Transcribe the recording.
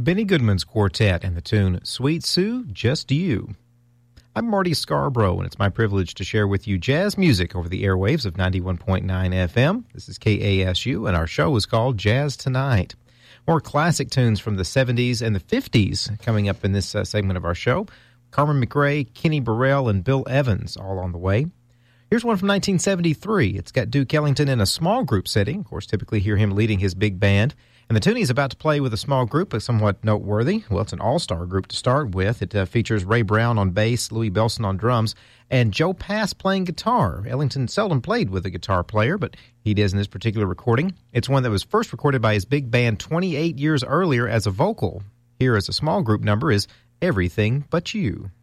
Benny Goodman's Quartet and the tune Sweet Sue, Just You. I'm Marty Scarborough, and it's my privilege to share with you jazz music over the airwaves of 91.9 FM. This is KASU, and our show is called Jazz Tonight. More classic tunes from the 70s and the 50s coming up in this segment of our show. Carmen McRae, Kenny Burrell, and Bill Evans all on the way. Here's one from 1973. It's got Duke Ellington in a small group setting. Of course, typically hear him leading his big band. And the tune he's about to play with a small group is somewhat noteworthy. Well, it's an all-star group to start with. It features Ray Brown on bass, Louis Bellson on drums, and Joe Pass playing guitar. Ellington seldom played with a guitar player, but he does in this particular recording. It's one that was first recorded by his big band 28 years earlier as a vocal. Here as a small group number is Everything But You.